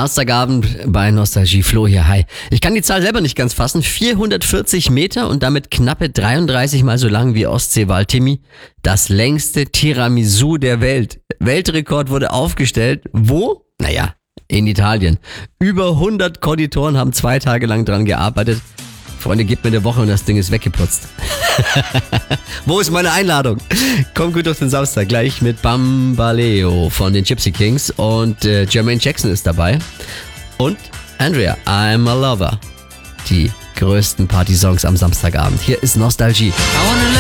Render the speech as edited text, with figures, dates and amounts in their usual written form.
Samstagabend bei Nostalgie. Flo hier, hi. Ich kann die Zahl selber nicht ganz fassen. 440 Meter und damit knappe 33 mal so lang wie Ostseewal Timmy. Das längste Tiramisu der Welt. Weltrekord wurde aufgestellt. Wo? Naja, in Italien. Über 100 Konditoren haben 2 Tage lang dran gearbeitet. Freunde, gebt mir eine Woche und das Ding ist weggeputzt. Wo ist meine Einladung? Kommt gut durch den Samstag, gleich mit Bambaleo von den Gypsy Kings und Jermaine Jackson ist dabei. Und Andrea, I'm a Lover. Die größten Party-Songs am Samstagabend. Hier ist Nostalgie.